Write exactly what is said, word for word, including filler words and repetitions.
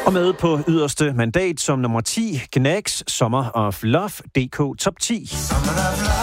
Og med på yderste mandat som nummer ti, Gnags Summer of Love, D K Top ti.